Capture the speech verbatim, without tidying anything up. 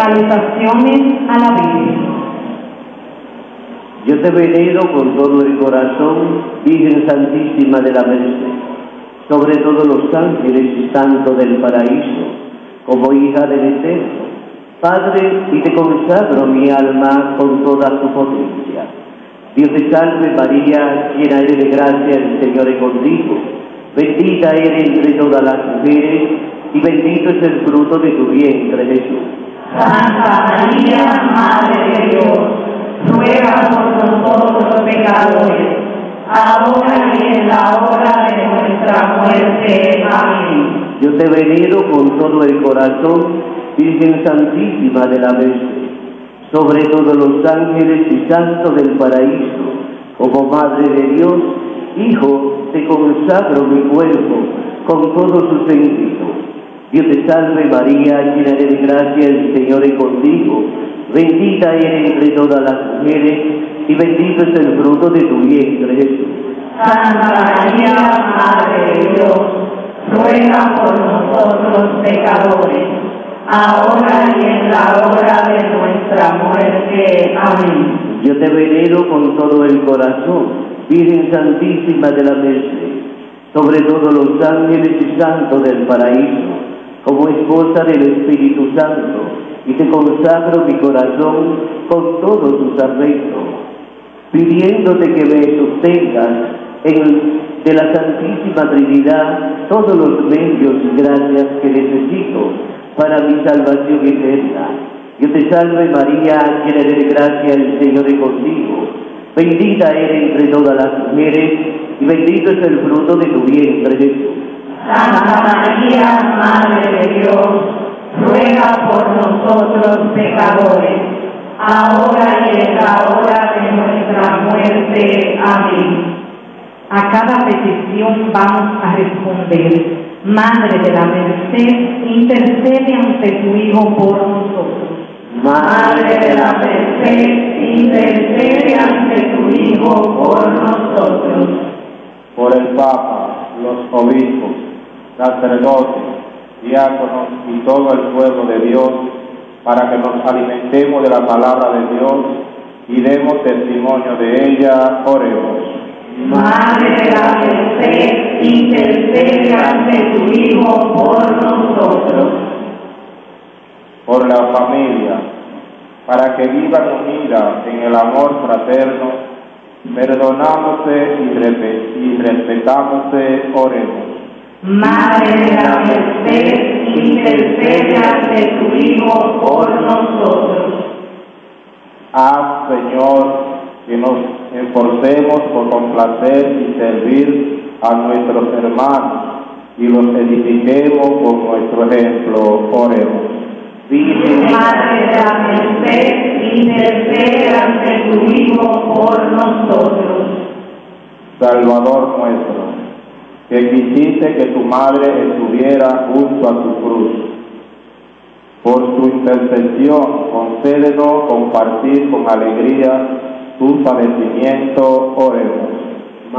Salutaciones a la Virgen. Yo te venero con todo el corazón, Virgen Santísima de la Merced, sobre todos los ángeles y santos del paraíso, como hija del Eterno, Padre, y te consagro mi alma con toda su potencia. Dios te salve María, llena eres de gracia, el Señor es contigo. Bendita eres entre todas las mujeres, y bendito es el fruto de tu vientre, Jesús. Santa María, Madre de Dios, ruega por nosotros los pecadores, ahora y en la hora de nuestra muerte. Amén. Yo te venero con todo el corazón, Virgen Santísima de la Merced, sobre todos los ángeles y santos del paraíso, como Madre de Dios, Hijo, te consagro mi cuerpo con todo su sentido. Dios te salve María, llena eres de gracia, el Señor es contigo. Bendita eres entre todas las mujeres, y bendito es el fruto de tu vientre, Jesús. Santa María, Madre de Dios, ruega por nosotros pecadores, ahora y en la hora de nuestra muerte. Amén. Yo te venero con todo el corazón, Virgen Santísima de la Merced, sobre todos los ángeles y santos del paraíso, como esposa del Espíritu Santo, y te consagro mi corazón con todos sus arreglos, pidiéndote que me sostengas en de la Santísima Trinidad todos los medios y gracias que necesito para mi salvación eterna. Dios te salve María, llena eres de gracia, el Señor es contigo. Bendita eres entre todas las mujeres, y bendito es el fruto de tu vientre, Jesús. Santa María, Madre de Dios, ruega por nosotros pecadores, ahora y en la hora de nuestra muerte. Amén. A cada petición vamos a responder: Madre de la Merced, intercede ante tu Hijo por nosotros. Madre de la Merced, intercede ante tu Hijo por nosotros. Por el Papa, los obispos, sacerdotes, diáconos y todo el pueblo de Dios, para que nos alimentemos de la palabra de Dios y demos testimonio de ella, oremos. Madre de la Merced, intercede ante tu Hijo por nosotros. Por la familia, para que vivan unidas en el amor fraterno, perdonándose y, respe- y respetándose, oremos. Madre de la Merced, intercede ante tu Hijo por nosotros. Haz, Señor, que nos esforcemos por complacer y servir a nuestros hermanos y los edifiquemos con nuestro ejemplo, oremos. Madre de la Merced, intercede ante tu Hijo por nosotros. Salvador nuestro, que quisiste que tu madre estuviera junto a tu cruz, por tu intercesión concédenos compartir con alegría tu padecimiento, oremos.